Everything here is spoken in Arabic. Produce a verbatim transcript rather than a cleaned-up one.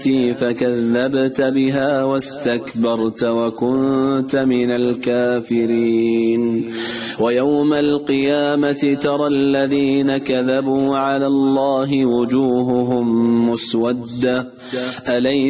فكذبت بها واستكبرت وكنت من الكافرين ويوم القيامة ترى الذين كذبوا على الله وجوههم مسودة أليس